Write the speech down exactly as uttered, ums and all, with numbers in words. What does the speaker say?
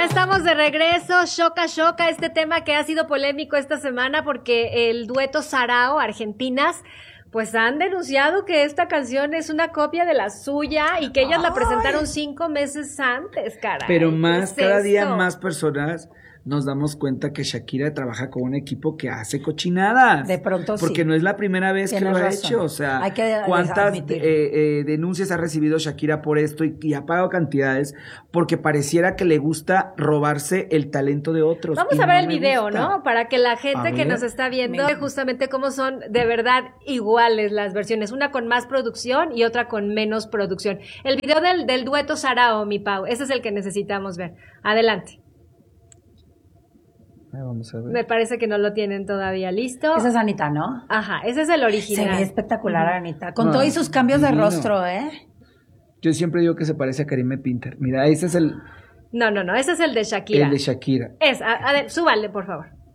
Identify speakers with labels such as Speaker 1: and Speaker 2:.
Speaker 1: estamos de regreso. Choca, choca este tema que ha sido polémico esta semana porque el dueto Sarao, Argentinas, pues han denunciado que esta canción es una copia de la suya y que ellas Ay. la presentaron cinco meses antes, caray.
Speaker 2: Pero más,
Speaker 1: ¿Qué es
Speaker 2: cada
Speaker 1: esto?
Speaker 2: día más personas nos damos cuenta que Shakira trabaja con un equipo que hace cochinadas.
Speaker 3: De pronto sí.
Speaker 2: Porque no es la primera vez
Speaker 3: Tienes
Speaker 2: que lo ha
Speaker 3: razón.
Speaker 2: hecho. O sea,
Speaker 3: Hay que
Speaker 2: cuántas eh,
Speaker 3: admitir.
Speaker 2: eh, denuncias ha recibido Shakira por esto y, y ha pagado cantidades porque pareciera que le gusta robarse el talento de otros.
Speaker 1: Vamos
Speaker 2: y
Speaker 1: a ver
Speaker 2: no
Speaker 1: el
Speaker 2: me
Speaker 1: video,
Speaker 2: gusta.
Speaker 1: ¿no? Para que la
Speaker 2: A
Speaker 1: gente que
Speaker 2: ver.
Speaker 1: nos está viendo
Speaker 3: Mira.
Speaker 1: justamente cómo son de verdad iguales las versiones, una con más producción y otra con menos producción. El video del, del dueto Sarao, mi Pau, ese es el que necesitamos ver. Adelante.
Speaker 2: Ah, vamos a ver.
Speaker 1: Me parece que no lo tienen todavía listo.
Speaker 3: Esa es Anita, ¿no?
Speaker 1: Ajá, ese es el
Speaker 3: Se
Speaker 1: original.
Speaker 3: ve espectacular, Anita. Con
Speaker 2: No,
Speaker 3: todos sus cambios de
Speaker 2: divino.
Speaker 3: rostro, ¿eh?
Speaker 2: Yo siempre digo que se parece a Karime Pinter. Mira, ese es el,
Speaker 1: No, no, no, ese es el de Shakira.
Speaker 2: el de Shakira.
Speaker 1: Es, a, a ver, súbale, por favor.